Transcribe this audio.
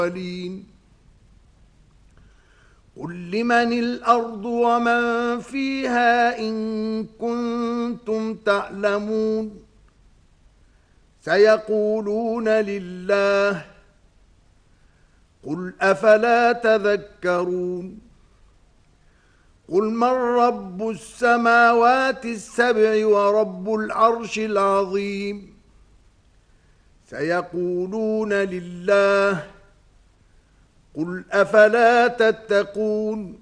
قل لمن الأرض ومن فيها إن كنتم تعلمون سيقولون لله قل أفلا تذكرون قل من رب السماوات السبع ورب العرش العظيم سيقولون لله قل أفلا تتقون